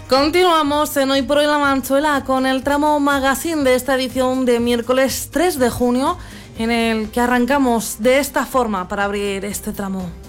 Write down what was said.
Continuamos en Hoy por Hoy La Manchuela con el tramo magazine de esta edición de miércoles 3 de junio, en el que arrancamos de esta forma para abrir este tramo.